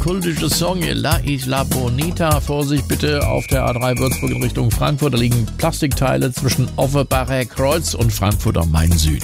kultische Song La Isla Bonita. Vorsicht bitte auf der A3 Würzburg in Richtung Frankfurt. Da liegen Plastikteile zwischen Offenbacher Kreuz und Frankfurt am Main Süd.